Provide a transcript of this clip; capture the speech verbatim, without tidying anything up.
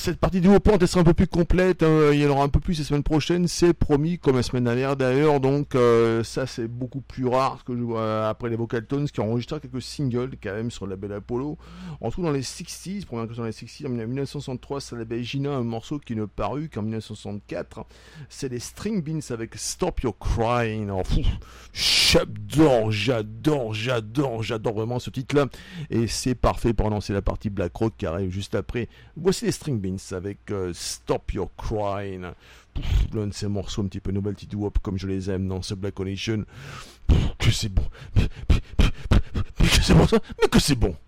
cette partie du Haut-Pente, elle sera un peu plus complète, hein, il y en aura un peu plus la semaine prochaine, c'est promis, comme la semaine dernière d'ailleurs, donc euh, ça c'est beaucoup plus rare que je vois après les Vocaltones qui ont enregistré quelques singles quand même sur le label Apollo. On trouve dans les soixante, première question dans les soixante, en dix-neuf cent soixante-trois, c'est le label Gina, un morceau qui ne parut qu'en dix-neuf cent soixante-quatre, c'est les String Beans avec Stop Your Crying. Oh, pff, j'adore, j'adore, j'adore, j'adore vraiment ce titre-là, et c'est parfait pour lancer la partie Black Rock qui arrive juste après. Voici les String Beans avec euh, Stop Your Crying. Pff, l'un de ces morceaux un petit peu novelty doo-wop comme je les aime dans ce Black Nation. Que c'est bon, mais, mais, mais, mais que c'est bon ça, mais que c'est bon.